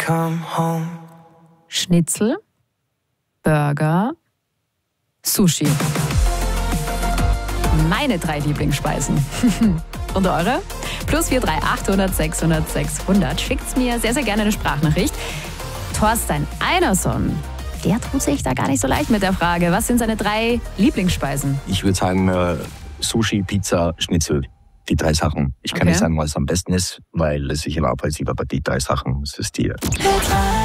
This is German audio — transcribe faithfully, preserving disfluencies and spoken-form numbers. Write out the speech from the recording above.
come home. Schnitzel, Burger, Sushi. Meine drei Lieblingsspeisen. Und eure? Plus vier drei achthundert sechshundert sechshundert. Schickt's mir sehr, sehr gerne eine Sprachnachricht. Thorstein Einerson, der tut sich da gar nicht so leicht mit der Frage. Was sind seine drei Lieblingsspeisen? Ich würde sagen äh, Sushi, Pizza, Schnitzel. Die drei Sachen. Ich kann Okay. nicht sagen, was am besten ist, weil es sich immer abhält, aber die drei Sachen, das ist die.